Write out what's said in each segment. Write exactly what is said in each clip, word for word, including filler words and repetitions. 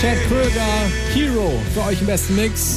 Chad Kröger, Hero, für euch im besten Mix.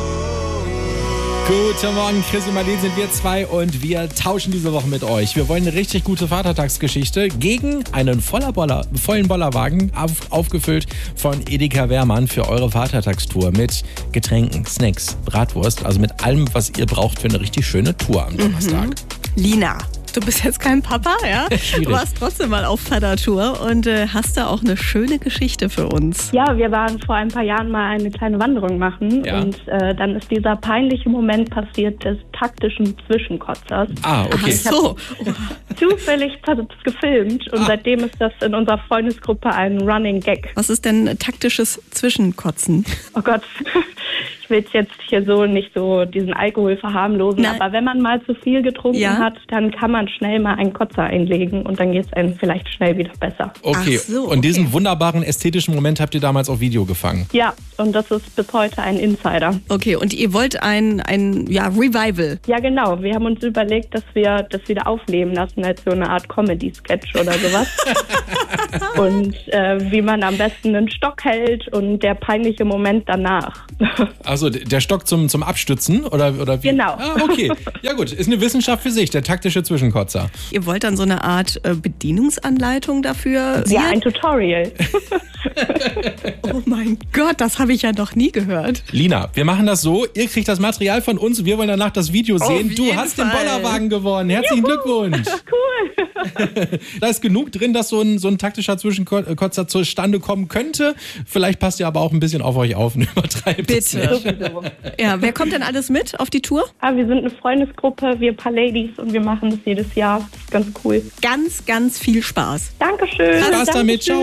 Guten Morgen, Chris und Marlene sind wir zwei und wir tauschen diese Woche mit euch. Wir wollen eine richtig gute Vatertagsgeschichte gegen einen voller Boller, vollen Bollerwagen, auf, aufgefüllt von Edeka Wehrmann für eure Vatertagstour mit Getränken, Snacks, Bratwurst, also mit allem, was ihr braucht für eine richtig schöne Tour am Donnerstag. Mhm. Lina, du bist jetzt kein Papa, ja? Du warst trotzdem mal auf Vatertour und äh, hast da auch eine schöne Geschichte für uns. Ja, wir waren vor ein paar Jahren mal eine kleine Wanderung machen ja. und äh, dann ist dieser peinliche Moment passiert des taktischen Zwischenkotzers. Ah, okay. Ich habe zufällig das gefilmt und ah. seitdem ist das in unserer Freundesgruppe ein Running Gag. Was ist denn taktisches Zwischenkotzen? Oh Gott, ich will jetzt hier so nicht so diesen Alkohol verharmlosen, Nein. aber wenn man mal zu viel getrunken ja. hat, dann kann man schnell mal einen Kotzer einlegen und dann geht es einem vielleicht schnell wieder besser. Okay, so, okay. Und diesen wunderbaren ästhetischen Moment habt ihr damals auf Video gefangen? Ja, und das ist bis heute ein Insider. Okay, und ihr wollt ein, ein ja, Revival? Ja, genau. Wir haben uns überlegt, dass wir das wieder aufleben lassen als so eine Art Comedy-Sketch oder sowas. Und äh, wie man am besten einen Stock hält und der peinliche Moment danach. Also der Stock zum, zum Abstützen? Oder, oder wie? Genau. Ah, okay. Ja gut, ist eine Wissenschaft für sich, der taktische Zwischenkotzer. Ihr wollt dann so eine Art äh, Bedienungsanleitung dafür? Ja, ein Tutorial. Oh mein Gott, das habe ich ja noch nie gehört. Lina, wir machen das so, ihr kriegt das Material von uns und wir wollen danach das Video sehen. Auf du hast Fall. den Bollerwagen gewonnen. Herzlichen Juhu. Glückwunsch. Cool. Da ist genug drin, dass so ein, so ein taktischer Zwischenkotzer zustande kommen könnte. Vielleicht passt ihr aber auch ein bisschen auf euch auf und übertreibt es nicht. Ja, wer kommt denn alles mit auf die Tour? Ah, wir sind eine Freundesgruppe, wir ein paar Ladies und wir machen das jedes Jahr. Das ist ganz cool. Ganz, ganz viel Spaß. Dankeschön. Spaß damit, ciao.